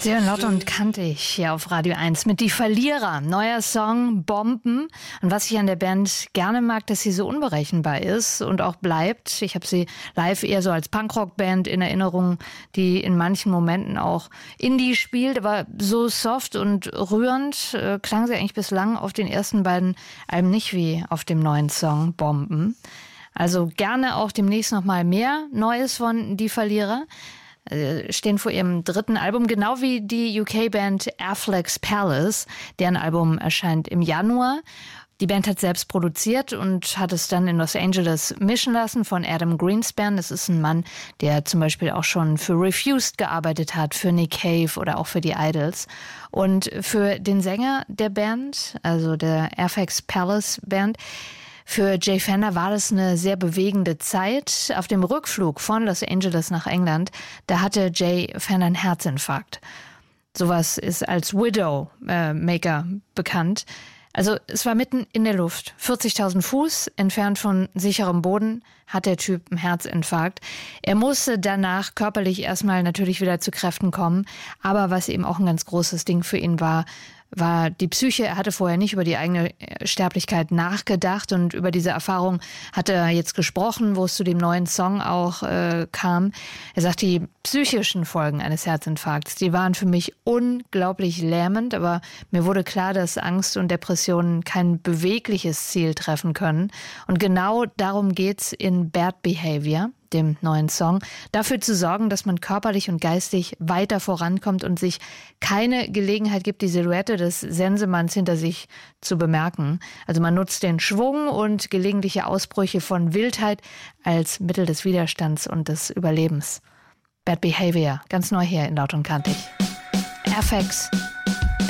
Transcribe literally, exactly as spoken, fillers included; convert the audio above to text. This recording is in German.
Sie hören laut und kantig hier auf Radio eins mit Die Verlierer. Neuer Song, Bomben. Und was ich an der Band gerne mag, dass sie so unberechenbar ist und auch bleibt. Ich habe sie live eher so als Punkrock-Band in Erinnerung, die in manchen Momenten auch Indie spielt. Aber so soft und rührend äh, klang sie eigentlich bislang auf den ersten beiden Alben nicht wie auf dem neuen Song, Bomben. Also gerne auch demnächst noch mal mehr Neues von Die Verlierer. Stehen vor ihrem dritten Album, genau wie die U K-Band Affleck's Palace. Deren Album erscheint im Januar. Die Band hat selbst produziert und hat es dann in Los Angeles mischen lassen von Adam Greenspan. Das ist ein Mann, der zum Beispiel auch schon für Refused gearbeitet hat, für Nick Cave oder auch für die Idols. Und für den Sänger der Band, also der Affleck's Palace Band, für Jay Fender war das eine sehr bewegende Zeit. Auf dem Rückflug von Los Angeles nach England, da hatte Jay Fender einen Herzinfarkt. Sowas ist als Widowmaker bekannt. Also es war mitten in der Luft, vierzigtausend Fuß entfernt von sicherem Boden, hat der Typ einen Herzinfarkt. Er musste danach körperlich erstmal natürlich wieder zu Kräften kommen. Aber was eben auch ein ganz großes Ding für ihn war, war die Psyche. Er hatte vorher nicht über die eigene Sterblichkeit nachgedacht und über diese Erfahrung hat er jetzt gesprochen, wo es zu dem neuen Song auch äh, kam. Er sagt, die psychischen Folgen eines Herzinfarkts, die waren für mich unglaublich lähmend, aber mir wurde klar, dass Angst und Depressionen kein bewegliches Ziel treffen können. Und genau darum geht's in Bad Behavior, dem neuen Song, dafür zu sorgen, dass man körperlich und geistig weiter vorankommt und sich keine Gelegenheit gibt, die Silhouette des Sensemanns hinter sich zu bemerken. Also man nutzt den Schwung und gelegentliche Ausbrüche von Wildheit als Mittel des Widerstands und des Überlebens. Bad Behavior, ganz neu hier in Laut und Kantig. Affleck's